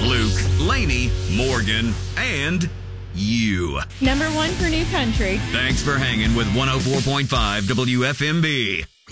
Luke, Lainey, Morgan, and you. Number one for New Country. Thanks for hanging with 104.5 WFMB.